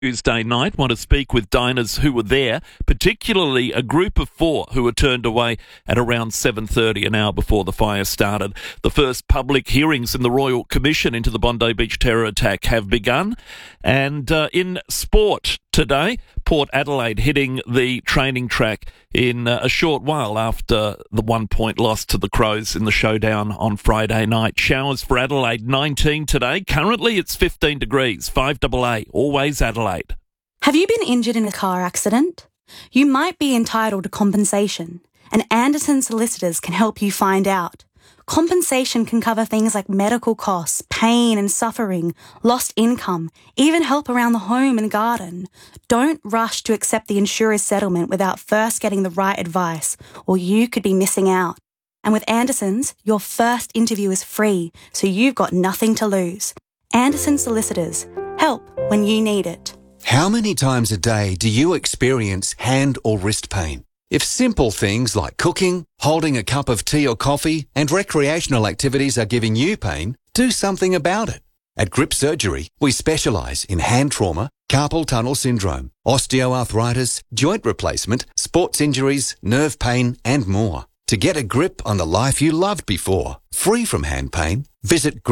Tuesday night. Want to speak with diners who were there, particularly a group of 4 who were turned away at around 7:30, an hour before the fire started. The first public hearings in the Royal Commission into the Bondi Beach terror attack have begun. And in sport today, Port Adelaide hitting the training track in a short while after the 1-point loss to the Crows in the showdown on Friday night. Showers for Adelaide, 19 today. Currently it's 15 degrees, 5AA, always Adelaide. Have you been injured in a car accident? You might be entitled to compensation, and Anderson Solicitors can help you find out. Compensation can cover things like medical costs, pain and suffering, lost income, even help around the home and garden. Don't rush to accept the insurer's settlement without first getting the right advice, or you could be missing out. And with Anderson's, your first interview is free, so you've got nothing to lose. Anderson Solicitors. Help when you need it. How many times a day do you experience hand or wrist pain? If simple things like cooking, holding a cup of tea or coffee, and recreational activities are giving you pain, do something about it. At Grip Surgery, we specialise in hand trauma, carpal tunnel syndrome, osteoarthritis, joint replacement, sports injuries, nerve pain, and more. To get a grip on the life you loved before, free from hand pain, visit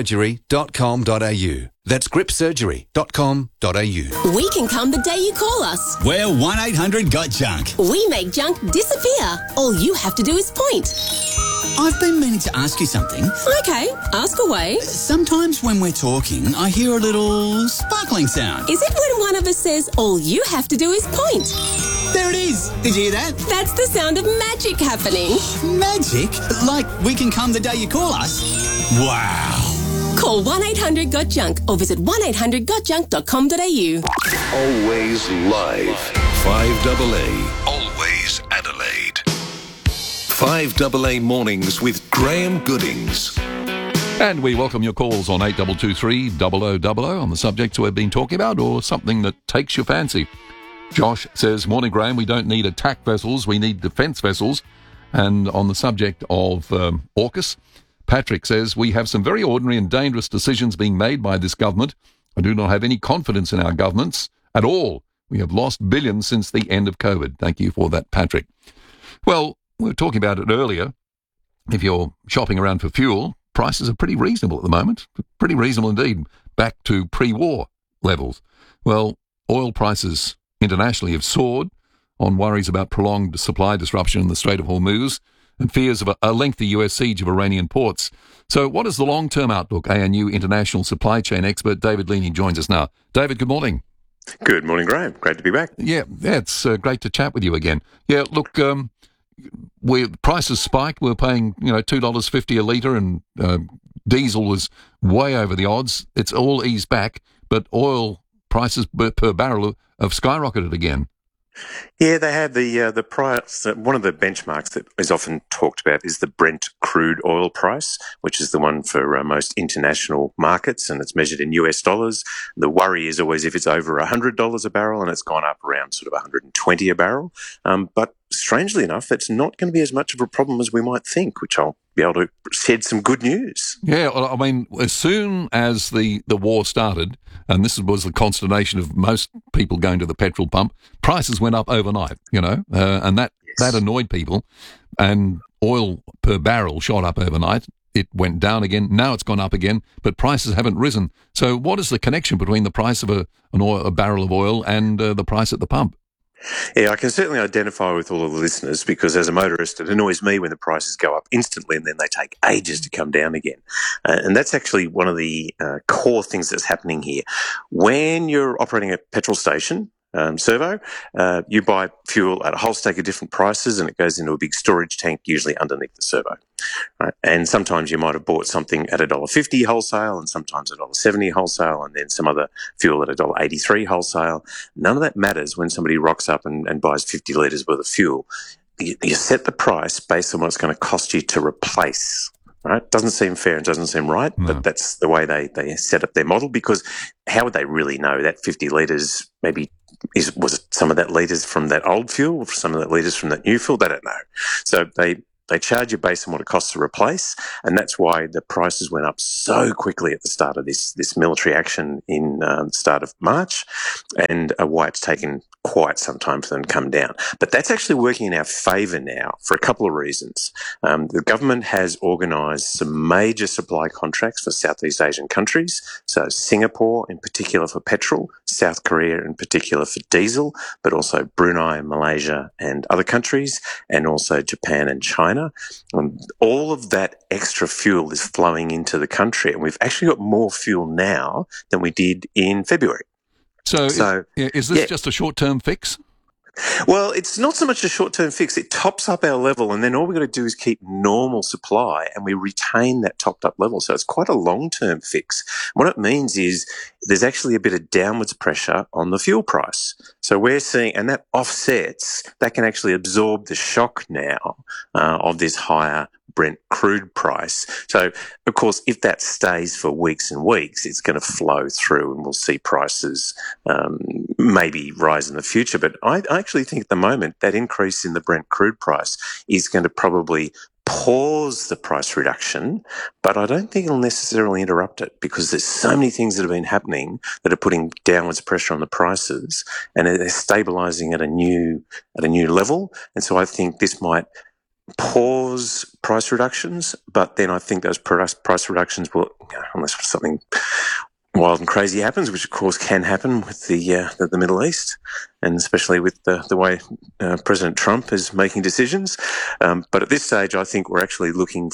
gripsurgery.com.au. That's gripsurgery.com.au. We can come the day you call us. We're 1-800-GOT-JUNK. We make junk disappear. All you have to do is point. I've been meaning to ask you something. Okay, ask away. Sometimes when we're talking, I hear a little sparkling sound. Is it when one of us says, all you have to do is point? There it is. Did you hear that? That's the sound of magic happening. Magic? Like we can come the day you call us? Wow. Call 1-800-GOT-JUNK or visit 1-800-GOTJUNK.com.au. Always live. 5AA. Always Adelaide. 5AA Mornings with Graham Goodings. And we welcome your calls on 8223 0000 on the subjects we've been talking about or something that takes your fancy. Josh says, morning Graham, we don't need attack vessels, we need defence vessels. And on the subject of AUKUS, Patrick says, we have some very ordinary and dangerous decisions being made by this government. I do not have any confidence in our governments at all. We have lost billions since the end of COVID. Thank you for that, Patrick. Well, we were talking about it earlier. If you're shopping around for fuel, prices are pretty reasonable at the moment. Pretty reasonable indeed, back to pre-war levels. Well, oil prices internationally have soared on worries about prolonged supply disruption in the Strait of Hormuz and fears of a lengthy US siege of Iranian ports. So what is the long-term outlook? ANU international supply chain expert David Leaney joins us now. David, good morning. Good morning, Graham. Great to be back. Yeah, it's great to chat with you again. Yeah, look, prices spiked. We're paying, $2.50 a litre and diesel was way over the odds. It's all eased back, but oil prices per barrel have skyrocketed again. Yeah, they have the price. One of the benchmarks that is often talked about is the Brent crude oil price, which is the one for most international markets, and it's measured in US dollars. The worry is always if it's over $100 a barrel, and it's gone up around sort of 120 a barrel. But strangely enough, it's not going to be as much of a problem as we might think, which I'll be able to shed some good news. Yeah, well, I mean, as soon as the war started, and this was the consternation of most people going to the petrol pump, prices went up overnight, and that annoyed people. And oil per barrel shot up overnight. It went down again. Now it's gone up again, but prices haven't risen. So what is the connection between the price of a barrel of oil and the price at the pump? Yeah, I can certainly identify with all of the listeners because as a motorist, it annoys me when the prices go up instantly and then they take ages to come down again. And that's actually one of the core things that's happening here. When you're operating a petrol station, servo, you buy fuel at a whole stack of different prices and it goes into a big storage tank, usually underneath the servo. Right? And sometimes you might have bought something at $1.50 wholesale and sometimes $1.70 wholesale and then some other fuel at $1.83 wholesale. None of that matters when somebody rocks up and buys 50 litres worth of fuel. You set the price based on what it's going to cost you to replace. Right? Doesn't seem fair and doesn't seem right, but that's the way they set up their model because how would they really know that 50 litres maybe was it some of that litres from that old fuel or some of that litres from that new fuel? They don't know. So they They charge you based on what it costs to replace, and that's why the prices went up so quickly at the start of this military action in the start of March, and why it's taken quite some time for them to come down. But that's actually working in our favour now for a couple of reasons. The government has organised some major supply contracts for Southeast Asian countries, so Singapore in particular for petrol, South Korea in particular for diesel, but also Brunei, Malaysia and other countries, and also Japan and China. All of that extra fuel is flowing into the country, and we've actually got more fuel now than we did in February. So is this just a short-term fix? Well, it's not so much a short-term fix. It tops up our level, and then all we've got to do is keep normal supply, and we retain that topped-up level. So it's quite a long-term fix. What it means is there's actually a bit of downwards pressure on the fuel price. So we're seeing, and that offsets, that can actually absorb the shock now of this higher Brent crude price. So, of course, if that stays for weeks and weeks, it's going to flow through and we'll see prices maybe rise in the future. But I actually think at the moment that increase in the Brent crude price is going to probably pause the price reduction, but I don't think it'll necessarily interrupt it because there's so many things that have been happening that are putting downwards pressure on the prices, and they're stabilising at a new level. And so I think this might pause price reductions, but then I think those price reductions will, unless something wild and crazy happens, which of course can happen with the Middle East, and especially with the way President Trump is making decisions. But at this stage, I think we're actually looking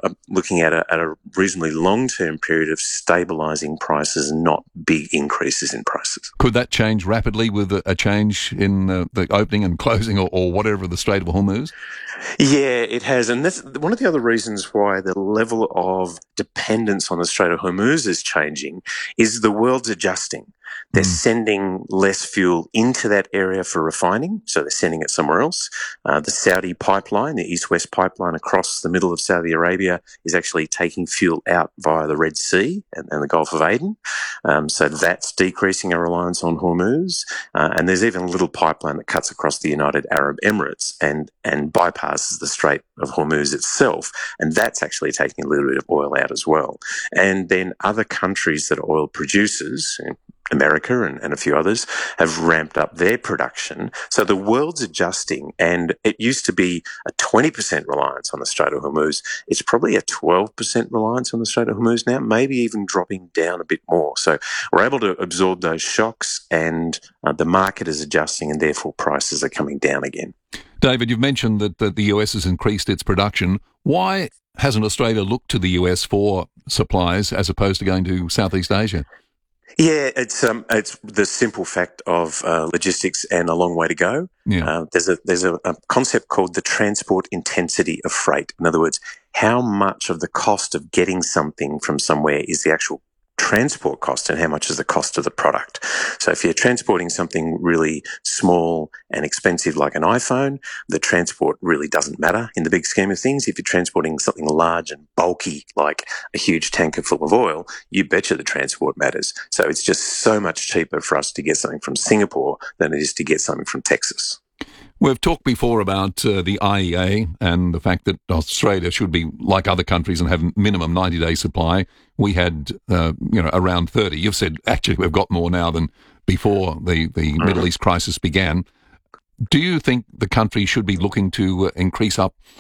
at a reasonably long-term period of stabilising prices and not big increases in prices. Could that change rapidly with a change in the opening and closing or whatever of the Strait of Hormuz? Yeah, it has. And that's one of the other reasons why the level of dependence on the Strait of Hormuz is changing is the world's adjusting. They're sending less fuel into that area for refining, so they're sending it somewhere else. The Saudi pipeline, the East-West pipeline across the middle of Saudi Arabia, is actually taking fuel out via the Red Sea and the Gulf of Aden. So that's decreasing our reliance on Hormuz. And there's even a little pipeline that cuts across the United Arab Emirates and bypasses the Strait of Hormuz itself. And that's actually taking a little bit of oil out as well. And then other countries that are oil producers, America and a few others, have ramped up their production. So the world's adjusting, and it used to be a 20% reliance on the Strait of Hormuz. It's probably a 12% reliance on the Strait of Hormuz now, maybe even dropping down a bit more. So we're able to absorb those shocks, and the market is adjusting, and therefore prices are coming down again. David, you've mentioned that the US has increased its production. Why hasn't Australia looked to the US for supplies as opposed to going to Southeast Asia? Yeah, it's the simple fact of logistics and a long way to go. Yeah. There's a concept called the transport intensity of freight. In other words, how much of the cost of getting something from somewhere is the actual transport cost and how much is the cost of the product. So if you're transporting something really small and expensive like an iPhone, the transport really doesn't matter in the big scheme of things. If you're transporting something large and bulky like a huge tanker full of oil, you betcha the transport matters. So it's just so much cheaper for us to get something from Singapore than it is to get something from Texas. We've talked before about the IEA and the fact that Australia should be like other countries and have minimum 90-day supply. We had, around 30. You've said actually we've got more now than before the Middle East crisis began. Do you think the country should be looking to increase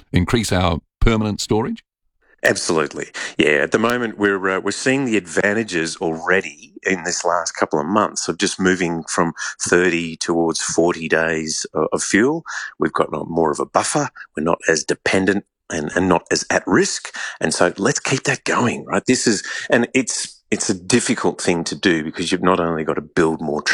our permanent storage? Absolutely. Yeah, at the moment we're seeing the advantages already in this last couple of months of just moving from 30 towards 40 days of fuel. We've got more of a buffer. We're not as dependent and not as at risk. And so let's keep that going, right? It's a difficult thing to do because you've not only got to build more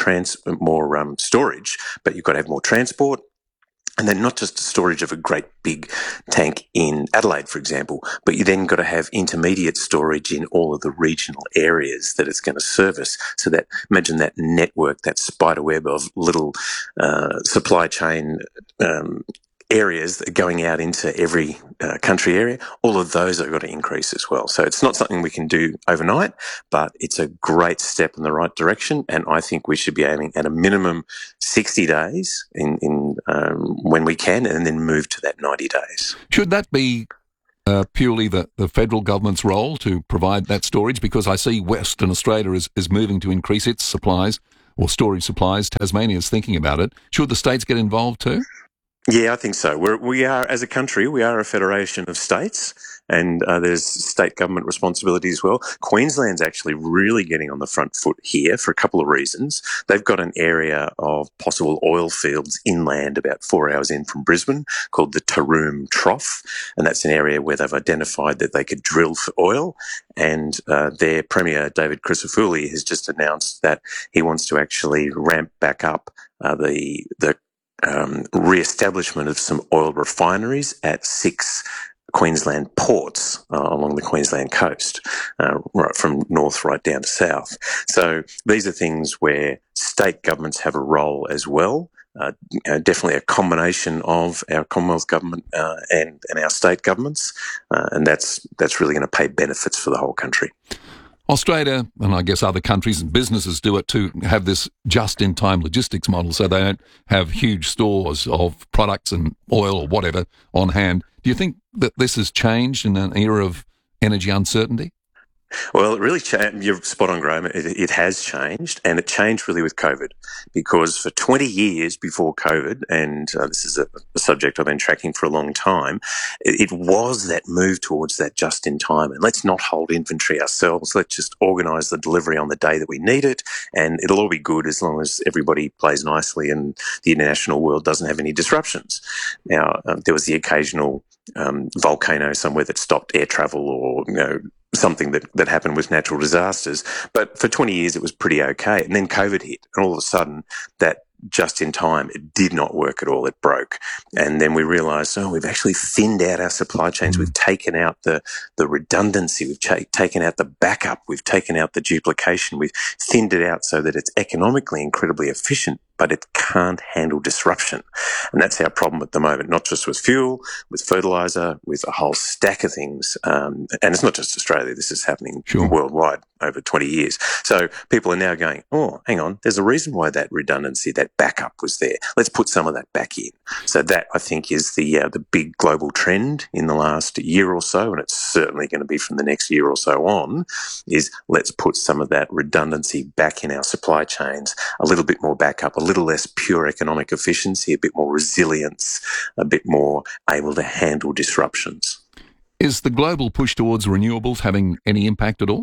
storage, but you've got to have more transport. And then not just storage of a great big tank in Adelaide, for example, but you then got to have intermediate storage in all of the regional areas that it's going to service. So that, imagine that network, that spider web of little supply chain areas that are going out into every country area, all of those have got to increase as well. So it's not something we can do overnight, but it's a great step in the right direction. And I think we should be aiming at a minimum 60 days in when we can, and then move to that 90 days. Should that be purely the federal government's role to provide that storage? Because I see Western Australia is moving to increase its supplies or storage supplies. Tasmania's thinking about it. Should the states get involved too? Yeah, I think so. We are, as a country, we are a federation of states, and there's state government responsibility as well. Queensland's actually really getting on the front foot here for a couple of reasons. They've got an area of possible oil fields inland about 4 hours in from Brisbane called the Taroom Trough, and that's an area where they've identified that they could drill for oil. And their Premier, David Crisafulli, has just announced that he wants to actually ramp back up the re-establishment of some oil refineries at 6 Queensland ports along the Queensland coast, right from north right down to south. So these are things where state governments have a role as well. Definitely a combination of our Commonwealth government and our state governments, and that's really going to pay benefits for the whole country. Australia, and I guess other countries and businesses do it too, have this just-in-time logistics model, so they don't have huge stores of products and oil or whatever on hand. Do you think that this has changed in an era of energy uncertainty? Well, it really changed. You're spot on, Graham. It has changed, and it changed really with COVID, because for 20 years before COVID, and this is a subject I've been tracking for a long time, it was that move towards that just-in-time, and let's not hold inventory ourselves. Let's just organise the delivery on the day that we need it, and it'll all be good as long as everybody plays nicely and the international world doesn't have any disruptions. Now, there was the occasional volcano somewhere that stopped air travel, or something that happened with natural disasters. But for 20 years, it was pretty okay. And then COVID hit, and all of a sudden, that just in time, it did not work at all. It broke. And then we realised, we've actually thinned out our supply chains. We've taken out the redundancy. We've taken out the backup. We've taken out the duplication. We've thinned it out so that it's economically incredibly efficient, but it can't handle disruption. And that's our problem at the moment, not just with fuel, with fertiliser, with a whole stack of things. And it's not just Australia. This is happening worldwide over 20 years. So people are now going, hang on, there's a reason why that redundancy, that backup was there. Let's put some of that back in. So that, I think, is the big global trend in the last year or so, and it's certainly going to be from the next year or so on, is let's put some of that redundancy back in our supply chains, a little bit more backup, a little less pure economic efficiency, a bit more resilience, a bit more able to handle disruptions. Is the global push towards renewables having any impact at all?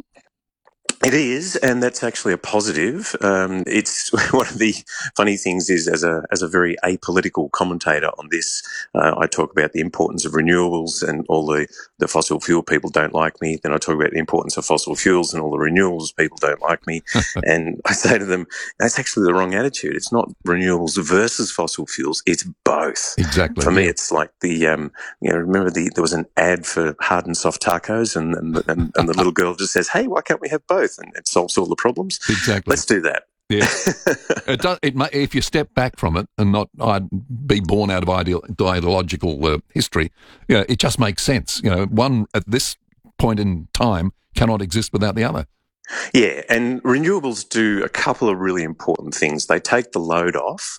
It is, and that's actually a positive. It's one of the funny things is, as a very apolitical commentator on this, I talk about the importance of renewables, and all the fossil fuel people don't like me. Then I talk about the importance of fossil fuels, and all the renewables people don't like me. And I say to them, that's actually the wrong attitude. It's not renewables versus fossil fuels. It's both. Exactly. For me, it's like remember there was an ad for hard and soft tacos, and the little girl just says, "Hey, why can't we have both?" And it solves all the problems. Exactly. Let's do that. Yeah. If you step back from it and not be born out of ideological history, it just makes sense. One at this point in time cannot exist without the other. Yeah, and renewables do a couple of really important things. They take the load off,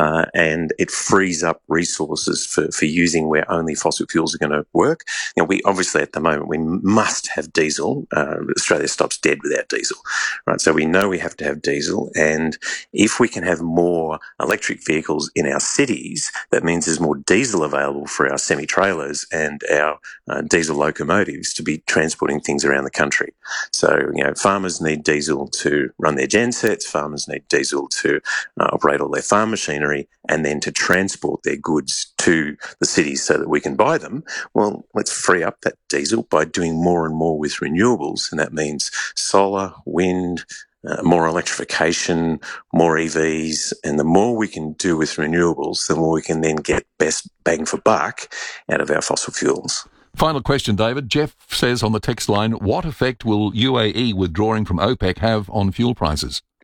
and it frees up resources for using where only fossil fuels are going to work. We obviously at the moment we must have diesel. Australia stops dead without diesel, right? So we know we have to have diesel, and if we can have more electric vehicles in our cities, that means there's more diesel available for our semi-trailers and our diesel locomotives to be transporting things around the country. So, farmers need diesel to run their gensets, farmers need diesel to operate all their farm machinery, and then to transport their goods to the cities so that we can buy them. Well, let's free up that diesel by doing more and more with renewables, and that means solar, wind, more electrification, more EVs, and the more we can do with renewables, the more we can then get best bang for buck out of our fossil fuels. Final question, David. Jeff says on the text line, what effect will UAE withdrawing from OPEC have on fuel prices?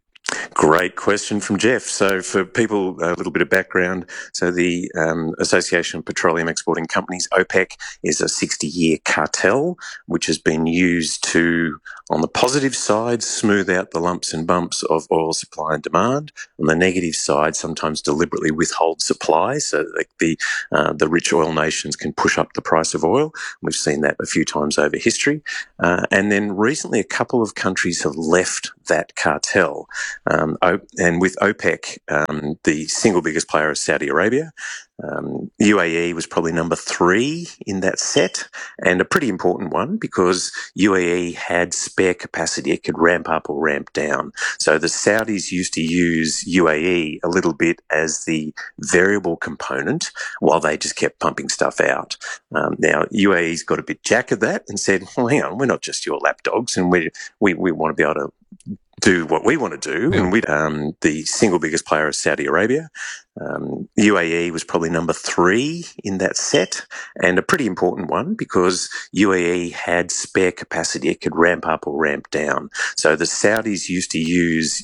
Great question from Jeff. So for people, a little bit of background. So the Association of Petroleum Exporting Companies, OPEC, is a 60-year cartel which has been used to, on the positive side, smooth out the lumps and bumps of oil supply and demand. On the negative side, sometimes deliberately withhold supply so that the rich oil nations can push up the price of oil. We've seen that a few times over history. And then recently a couple of countries have left that cartel. And with OPEC, the single biggest player is Saudi Arabia. UAE was probably number 3 in that set, and a pretty important one because UAE had spare capacity. It could ramp up or ramp down. So the Saudis used to use UAE a little bit as the variable component while they just kept pumping stuff out. Now, UAE's got a bit jack of that and said, well, hang on, we're not just your lapdogs, and we want to be able to do what we want to do. Yeah. And the single biggest player is Saudi Arabia. UAE was probably number 3 in that set, and a pretty important one because UAE had spare capacity. It could ramp up or ramp down. So the Saudis used to use